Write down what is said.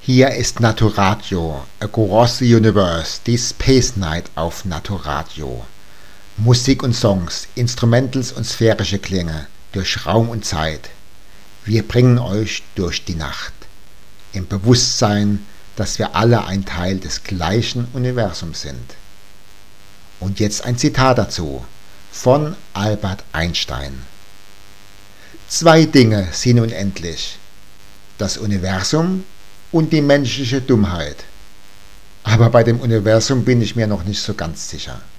Hier ist Naturatio, Across the Universe, die Space Night auf Naturatio. Musik und Songs, Instrumentals und sphärische Klänge, durch Raum und Zeit. Wir bringen euch durch die Nacht, im Bewusstsein, dass wir alle ein Teil des gleichen Universums sind. Und jetzt ein Zitat dazu, von Albert Einstein. Zwei Dinge sind unendlich, das Universum und die menschliche Dummheit. Aber bei dem Universum bin ich mir noch nicht so ganz sicher.